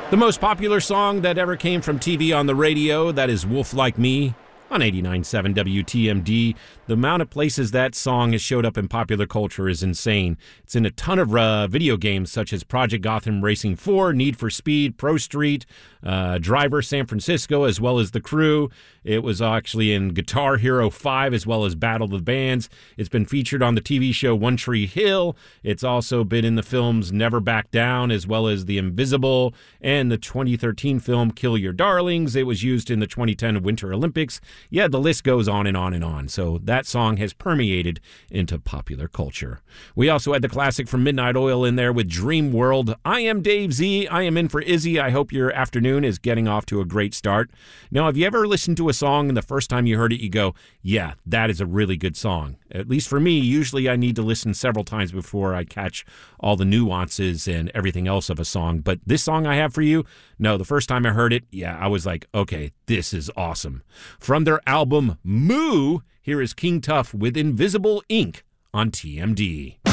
The most popular song that ever came from TV on the radio, that is Wolf Like Me on 89.7 WTMD. The amount of places that song has showed up in popular culture is insane. It's in a ton of video games such as Project Gotham Racing 4, Need for Speed, Pro Street, Driver San Francisco, as well as The Crew. It was actually in Guitar Hero 5 as well as Battle of the Bands. It's been featured on the TV show One Tree Hill. It's also been in the films Never Back Down as well as The Invisible and the 2013 film Kill Your Darlings. It was used in the 2010 Winter Olympics. Yeah, the list goes on and on and on. So that song has permeated into popular culture. We also had the classic from Midnight Oil in there with Dream World. I am Dave Z. I am in for Izzy. I hope your afternoon is getting off to a great start. Now, have you ever listened to a song and the first time you heard it, you go, yeah, that is a really good song? At least for me, usually I need to listen several times before I catch all the nuances and everything else of a song. But this song I have for you, no, the first time I heard it, yeah, I was like, okay, this is awesome. From their album Moo, here is King Tuff with Invisible Ink on TMD.